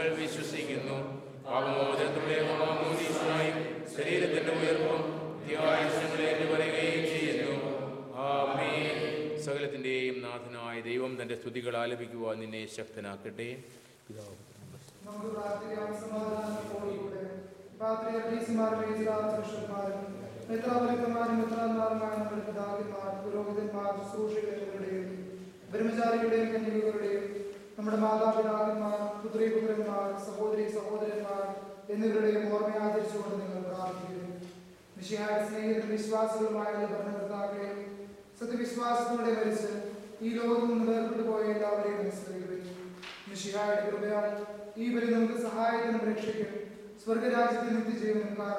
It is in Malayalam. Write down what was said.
വിശ്വസിക്കുന്നു. പാപമോചനത്തിലൂടെ മാമോദീസയായും ശരീരത്തിന്റെ ഉയർപ്പും നിത്യായുസ്സുകളെ പറയുകയും ചെയ്യുന്നു. ആമേൻ. സകലത്തിന്റെയും നാഥനായ ദൈവം തന്റെ സ്തുതികൾ ആലപിക്കുവാൻ നിന്നെ ശക്തനാക്കട്ടെ. നമുക്ക് പ്രാർത്ഥിക്കാം. സമാധാനത്തോടുകൂടെ മെത്രാപൊലീത്തമാരും മെത്രാന്മാരുമായ നമ്മുടെ പിതാക്കന്മാർ, പുരോഹിതന്മാർ, ശുശ്രൂഷകരുടെയും ബ്രഹ്മചാരികളുടെയും കന്യകകളുടെയും നമ്മുടെ മാതാപിതാക്കന്മാർ, പുത്രീപുത്രന്മാർ, സഹോദരി സഹോദരന്മാർ എന്നിവരുടെയും ഓർമ്മ ആചരിച്ചുകൊണ്ട് നിങ്ങൾ പ്രാർത്ഥിക്കുന്നു. മിശിഹായുടെ സ്നേഹിതരും വിശ്വാസികളുമായ ഭരണകർത്താക്കളെയും സത്യവിശ്വാസത്തോടെ മരിച്ച് ഈ ലോകത്ത് നിന്ന് വേർപെട്ടു പോയ എല്ലാവരെയും അനുസ്മരിക്കുന്നു. മിശിഹായുടെ കൃപയാൽ ഈ ബലി നമുക്ക് സഹായത്തിനും രക്ഷയ്ക്കും സ്വർഗരാജ്യത്തിന് നിത്യജീവനും